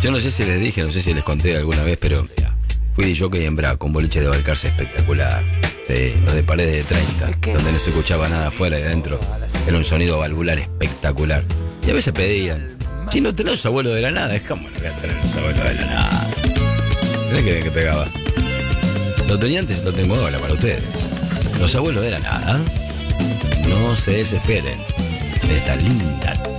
Yo no sé si les dije, no sé si les conté alguna vez, pero fui de jockey en Braco, un boliche de Balcarce espectacular. Sí, los de paredes de 30, donde no se escuchaba nada afuera y adentro. Era un sonido valvular espectacular. Y a veces pedían, si no tenés los abuelos de la nada, es como no voy a tener los abuelos de la nada. Mirá que pegaba. Lo tenía antes, lo tengo ahora para ustedes. Los abuelos de la nada. No se desesperen en esta linda